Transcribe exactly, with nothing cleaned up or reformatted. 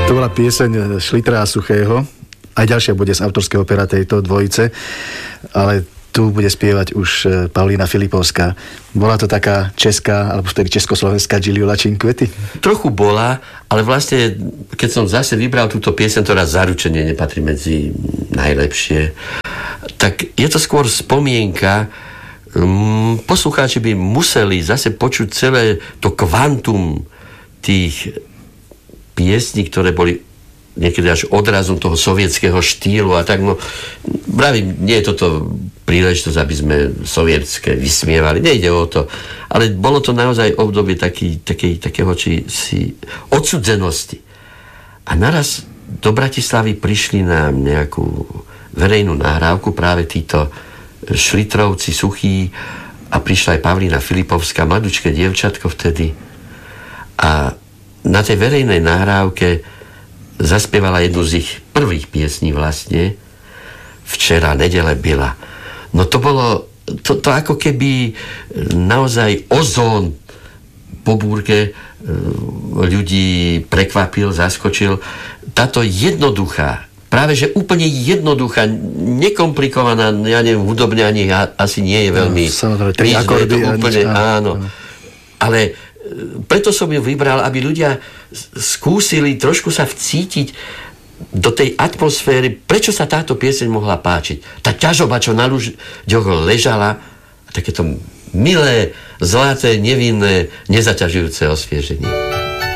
To bola pieseň Šlitra a Suchého. Aj ďalšia bude z autorského pera tejto dvojice, ale tu bude spievať už Paulína Filipovská. Bola to taká česká, alebo vtedy československá Giulio Lacinkvety? Trochu bola, ale vlastne, keď som zase vybral túto pieseň, ktorá zaručene nepatrí medzi najlepšie, tak je to skôr spomienka. Poslucháči by museli zase počuť celé to kvantum tých piesní, ktoré boli niekedy až odrazom toho sovietského štýlu a tak, no, pravím, nie je toto príležitosť, aby sme sovietské vysmievali, nejde o to, ale bolo to naozaj obdobie taký, taký, takého či si odsudzenosti. A naraz do Bratislavy prišli na nejakú verejnú nahrávku práve títo Šlitrovci, Suchí a prišla aj Pavlína Filipovská, mladučké dievčatko vtedy, a na tej verejnej nahrávke zaspievala jednu z ich prvých piesní vlastne, Včera nedele byla. No to bolo, to, to ako keby naozaj ozón po búrke ľudí prekvapil, zaskočil. Táto jednoduchá, práve že úplne jednoduchá, nekomplikovaná, ja neviem, hudobne ani asi nie je veľmi... No, samozrejme, tri akordy. Úplne, áno. Ale preto som ju vybral, aby ľudia skúsili trošku sa vcítiť do tej atmosféry, prečo sa táto pieseň mohla páčiť. Tá ťažoba, čo na ľuďoch ležala, takéto milé, zlaté, nevinné, nezaťažujúce osvieženie.